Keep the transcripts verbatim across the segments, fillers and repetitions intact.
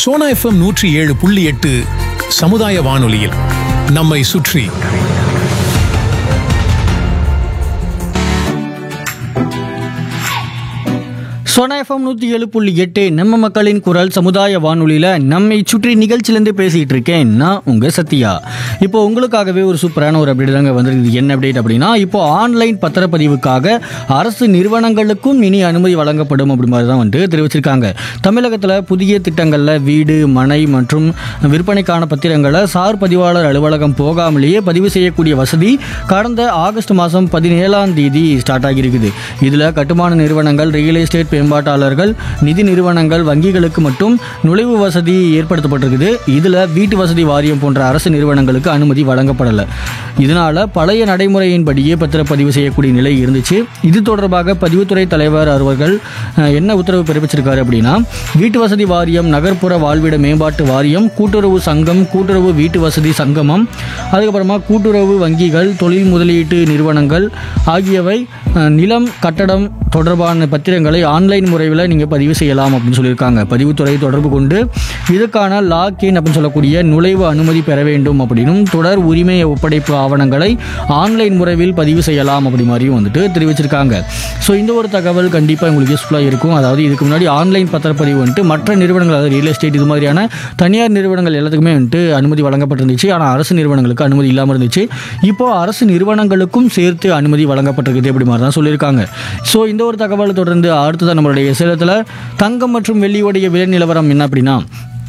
Sona FM நூற்றி ஏழு புள்ளி எட்டு சமுதாய வானொலியில் நம்மை சுற்றி. சோனா எஃப்எம் நூற்றி ஏழு புள்ளி எட்டு நம்ம மக்களின் குரல் சமுதாய வானொலியில் நம்மை சுற்றி நிகழ்ச்சியிலேருந்து பேசிகிட்டு இருக்கேன் நான் உங்கள் சத்யா. இப்போ உங்களுக்காகவே ஒரு சூப்பரான ஒரு அப்டேட் தாங்க வந்திருக்குது. என்ன அப்டேட் அப்படின்னா, இப்போ ஆன்லைன் பத்திரப்பதிவுக்காக அரசு நிறுவனங்களுக்கும் இனி அனுமதி வழங்கப்படும் அப்படி மாதிரி தான் வந்துட்டு தெரிவிச்சிருக்காங்க. தமிழகத்தில் புதிய திட்டங்களில் வீடு, மனை மற்றும் விற்பனைக்கான பத்திரங்களை சார் பதிவாளர் அலுவலகம் போகாமலேயே பதிவு செய்யக்கூடிய வசதி கடந்த ஆகஸ்ட் மாதம் பதினேழாம் தேதி ஸ்டார்ட் ஆகியிருக்குது. இதில் கட்டுமான நிறுவனங்கள், ரியல் எஸ்டேட் மேம்பாட்டாளர்கள், நிதி நிறுவனங்கள், வங்கிகளுக்கு மட்டும் நுழைவு வசதி ஏற்படுத்தப்பட்டிருக்குது. இதில் வீட்டு வசதி வாரியம் போன்ற அரசு நிறுவனங்களுக்கு அனுமதி வழங்கப்படலை. இதனால பழைய நடைமுறையின்படியே பத்திரப்பதிவு செய்யக்கூடிய நிலை இருந்துச்சு. இது தொடர்பாக பதிவுத்துறை தலைவர் அவர்கள் என்ன உத்தரவு பிறப்பிச்சிருக்காரு அப்படின்னா, வீட்டு வசதி வாரியம், நகர்ப்புற வாழ்விட மேம்பாட்டு வாரியம், கூட்டுறவு சங்கம், கூட்டுறவு வீட்டு வசதி சங்கமம், அதுக்கப்புறமா கூட்டுறவு வங்கிகள், தொழில் முதலீட்டு நிறுவனங்கள் ஆகியவை நிலம், கட்டடம் தொடர்பான பத்திரங்களை ஆன்லைன் முறையில் நீங்கள் பதிவு செய்யலாம் அப்படின்னு சொல்லியிருக்காங்க. பதிவுத்துறை தொடர்பு கொண்டு இதுக்கான லாக்இன் அப்படின்னு சொல்லக்கூடிய நுழைவு அனுமதி பெற வேண்டும் அப்படின்னும், தொடர் உரிமை ஒப்படைப்பு ஆவணங்களை ஆன்லைன் முறையில் பதிவு செய்யலாம் அப்படி மாதிரியும் வந்துட்டு தெரிவிச்சிருக்காங்க. ஸோ இந்த ஒரு தகவல் கண்டிப்பாக உங்களுக்கு யூஸ்ஃபுல்லாக இருக்கும். அதாவது இதுக்கு முன்னாடி ஆன்லைன் பத்திரப்பதிவு வந்துட்டு மற்ற நிறுவனங்கள், அதாவது ரியல் எஸ்டேட் இது மாதிரியான தனியார் நிறுவனங்கள் எல்லாத்துக்குமே வந்துட்டு அனுமதி வழங்கப்பட்டிருந்துச்சு. ஆனால் அரசு நிறுவனங்களுக்கு அனுமதி இல்லாமல் இருந்துச்சு. இப்போ அரசு நிறுவனங்களுக்கும் சேர்த்து அனுமதி வழங்கப்பட்டிருக்குது அப்படி மாதிரி தான் சொல்லியிருக்காங்க. ஸோ இந்த ஒரு தகவலை தொடர்ந்து அடுத்ததான் நம்மளுடைய சேலத்தில் தங்கம் மற்றும் வெள்ளியோடைய விலை நிலவரம் என்ன அப்படின்னா,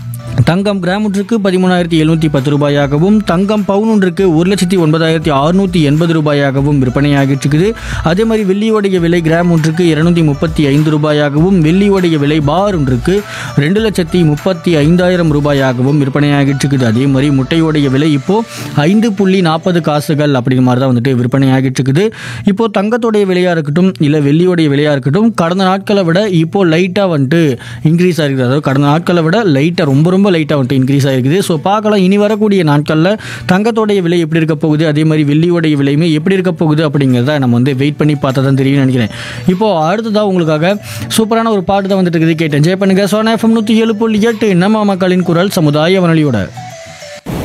தங்கம் கிராம் ஒன்றுக்கு பதிமூணாயிரத்தி எழுநூற்றி பத்து ரூபாயாகவும், தங்கம் பவுன் ஒன்றுக்கு ஒரு லட்சத்தி ஒன்பதாயிரத்தி அறுநூற்றி எண்பது ரூபாயாகவும் விற்பனையாகிட்டு இருக்குது. அதே மாதிரி வெள்ளியோடைய விலை கிராம் ஒன்றுக்கு இருநூத்தி முப்பத்தி ஐந்து ரூபாயாகவும், வெள்ளியோடைய விலை பார் ஒன்றுக்கு ரெண்டு லட்சத்தி முப்பத்தி ஐந்தாயிரம் ரூபாயாகவும் விற்பனையாகிட்டு இருக்குது. அதே மாதிரி முட்டையோடைய விலை இப்போ ஐந்து புள்ளி நாற்பது காசுகள் அப்படிங்கிற மாதிரி தான் வந்துட்டு விற்பனையாகிட்டு இருக்குது. இப்போ தங்கத்தோடைய விலையாக இருக்கட்டும் இல்லை வெள்ளியோடைய விலையாக இருக்கட்டும், கடந்த நாட்களை விட இப்போ லைட்டாக வந்துட்டு இன்க்ரீஸ் ஆகிருக்குது. அதாவது கடந்த நாட்களை விட லைட்டாக ரொம்ப ரொம்ப லைட்டாக வந்துட்டு இன்க்ரீஸ் ஆகிருக்குது. ஸோ பார்க்கலாம் இனி வரக்கூடிய நாட்களில் தங்கத்தோடைய விலை எப்படி இருக்க போகுது, அதே மாதிரி வெள்ளியோடைய விலையுமே எப்படி இருக்க போகுது அப்படிங்கிறத நம்ம வந்து வெயிட் பண்ணி பார்த்தா தான் தெரியும்னு நினைக்கிறேன். இப்போ அடுத்ததாக உங்களுக்காக சூப்பரான ஒரு பாட்டு தான் வந்துட்டு இருக்குது, கேட்டேன். ஜெய் பண்ணுங்க. சோனா எஃப்எம் நூற்றி ஏழு புள்ளி எட்டு நம்ம மக்களின் குரல் சமுதாய வானொலியோட.